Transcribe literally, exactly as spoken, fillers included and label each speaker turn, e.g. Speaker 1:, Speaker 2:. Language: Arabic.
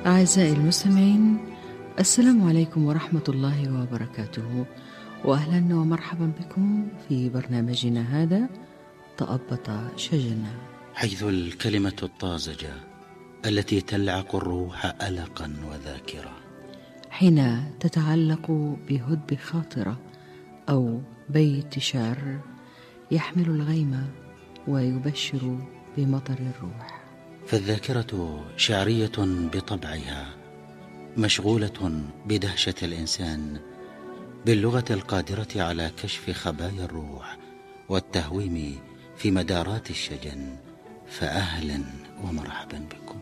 Speaker 1: أعزائي المستمعين، السلام عليكم ورحمة الله وبركاته، وأهلا ومرحبا بكم في برنامجنا هذا تأبط شجنا،
Speaker 2: حيث الكلمة الطازجة التي تلعق الروح ألقا وذاكرة،
Speaker 1: حين تتعلق بهدب خاطرة أو بيت شعر يحمل الغيم ويبشر بمطر الروح.
Speaker 2: فالذاكرة شعرية بطبعها، مشغولة بدهشة الإنسان، باللغة القادرة على كشف خبايا الروح والتهويم في مدارات الشجن. فأهلا ومرحبا بكم.